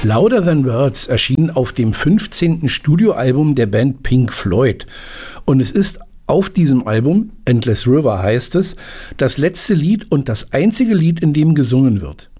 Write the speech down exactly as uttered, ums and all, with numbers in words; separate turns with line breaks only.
Louder Than Words erschien auf dem fünfzehnten Studioalbum der Band Pink Floyd. Und es ist auf diesem Album, Endless River heißt es, das letzte Lied und das einzige Lied, in dem gesungen wird.